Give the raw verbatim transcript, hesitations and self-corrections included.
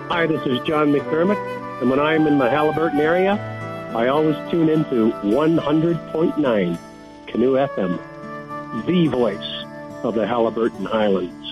Hi, this is John McDermott, and when I'm in the Haliburton area, I always tune into one hundred point nine Canoe F M, the voice of the Haliburton Highlands.